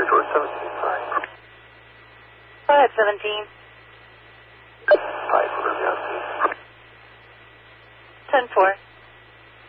George 17, sorry. Go ahead, 17. 5 for Ground 10-4.